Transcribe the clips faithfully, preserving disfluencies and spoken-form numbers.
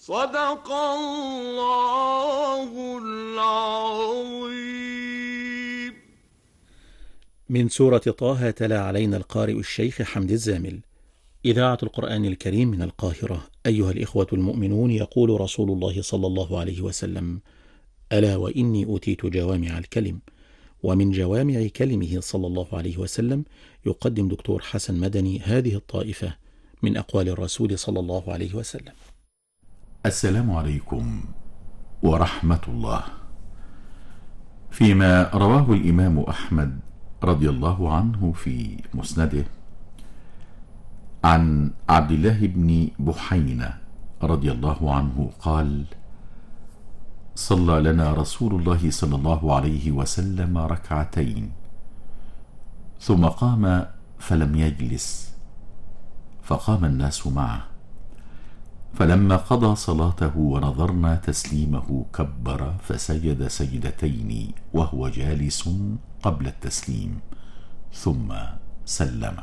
صدق الله العظيم. من سورة طه تلا علينا القارئ الشيخ حمد الزامل. إذاعة القرآن الكريم من القاهرة. أيها الإخوة المؤمنون، يقول رسول الله صلى الله عليه وسلم: ألا وإني أوتيت جوامع الكلم. ومن جوامع كلمه صلى الله عليه وسلم يقدم دكتور حسن مدني هذه الطائفة من أقوال الرسول صلى الله عليه وسلم. السلام عليكم ورحمة الله. فيما رواه الإمام أحمد رضي الله عنه في مسنده عن عبد الله بن بحينة رضي الله عنه قال: صلى لنا رسول الله صلى الله عليه وسلم ركعتين ثم قام فلم يجلس، فقام الناس معه، فلما قضى صلاته ونظرنا تسليمه كبر فسجد سجدتين وهو جالس قبل التسليم ثم سلم.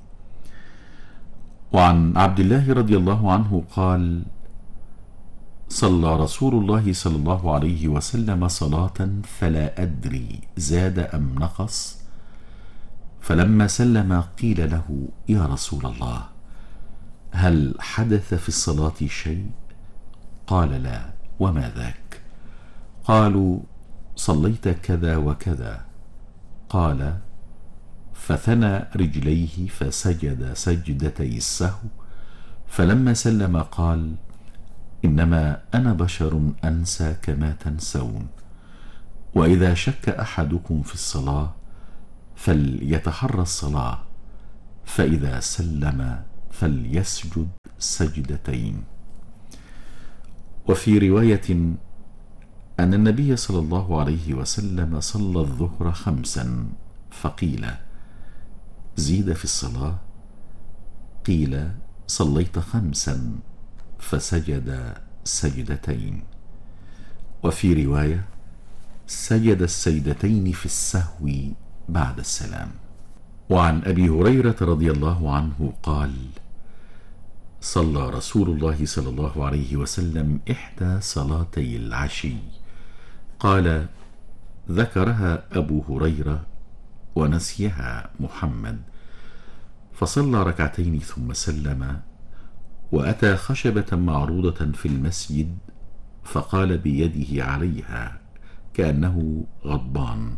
وعن عبد الله رضي الله عنه قال: صلى رسول الله صلى الله عليه وسلم صلاة فلا أدري زاد أم نقص، فلما سلم قيل له: يا رسول الله، هل حدث في الصلاة شيء؟ قال: لا. وما ذاك؟ قالوا: صليت كذا وكذا. قال: فثنى رجليه فسجد سجدتي السهو، فلما سلم قال: إنما أنا بشر أنسى كما تنسون، وإذا شك أحدكم في الصلاة فليتحرى الصلاة، فإذا سلم فليسجد سجدتين. وفي رواية أن النبي صلى الله عليه وسلم صلى الظهر خمسا، فقيل: زيد في الصلاة؟ قيل: صليت خمسا فسجد سجدتين. وفي رواية: سجد السجدتين في السهو بعد السلام. وعن أبي هريرة رضي الله عنه قال: صلى رسول الله صلى الله عليه وسلم إحدى صلاتي العشي. قال: ذكرها أبو هريرة ونسيها محمد، فصلى ركعتين ثم سلم، وأتى خشبة معروضة في المسجد فقال بيده عليها كأنه غضبان،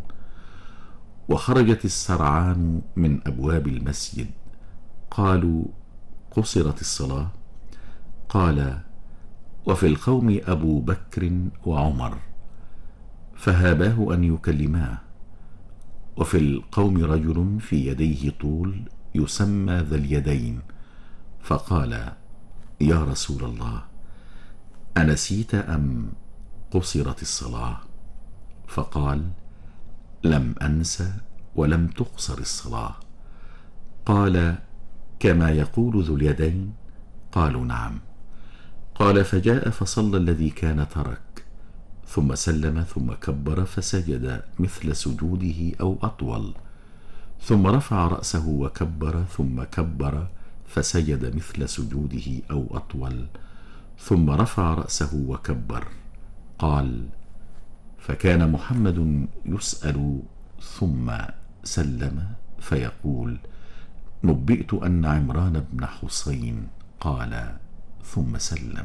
وخرجت السرعان من أبواب المسجد. قالوا: قصرت الصلاة؟ قال: وفي القوم أبو بكر وعمر، فهاباه أن يكلماه، وفي القوم رجل في يديه طول يسمى ذا اليدين، فقال: يا رسول الله، أنسيت أم قصرت الصلاة؟ فقال: لم أنس ولم تقصر الصلاة. قال: كما يقول ذو اليدين؟ قالوا: نعم. قال: فجاء فصلى الذي كان ترك، ثم سلم ثم كبر فسجد مثل سجوده أو أطول، ثم رفع رأسه وكبر ثم كبر فسجد مثل سجوده أو أطول، ثم رفع رأسه وكبر. قال: فكان محمد يسأل ثم سلم فيقول: نبئت أن عمران بن حسين قال ثم سلم.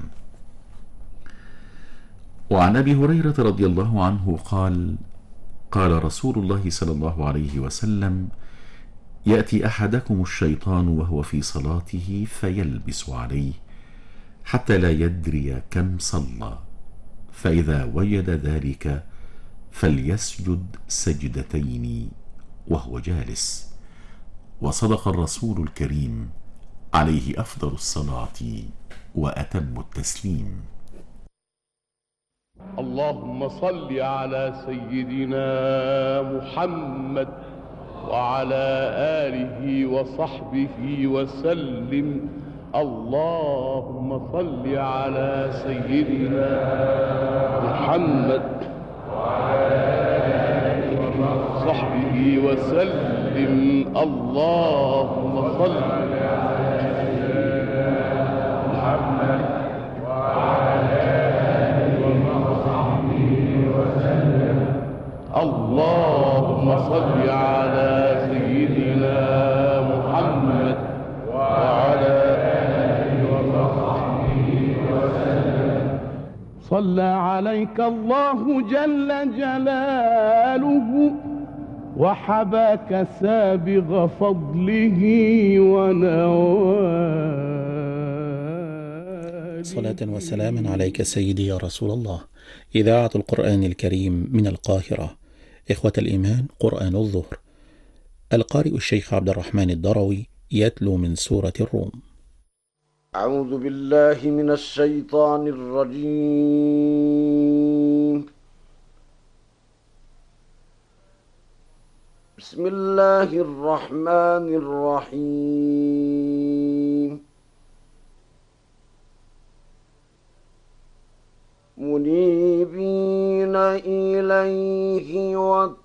وعن أبي هريرة رضي الله عنه قال: قال رسول الله صلى الله عليه وسلم: يأتي أحدكم الشيطان وهو في صلاته فيلبس عليه حتى لا يدري كم صلى، فإذا وجد ذلك فليسجد سجدتين وهو جالس. وصدق الرسول الكريم عليه أفضل الصلاة وأتم التسليم. اللهم صل على سيدنا محمد وعلى آله وصحبه وسلم. اللهم صل على سيدنا محمد وعلى آله وصحبه وسلم. اللهم صل على سيدنا محمد وعلى صلى عليك الله جل جلاله وحباك سابغ فضله ونواله. صلاة وسلاما عليك سيدي يا رسول الله. إذاعة القرآن الكريم من القاهرة. إخوة الإيمان، قرآن الظهر. القارئ الشيخ عبد الرحمن الدروي يتلو من سورة الروم. أعوذ بالله من الشيطان الرجيم. بسم الله الرحمن الرحيم. منيبين إليه واتقوا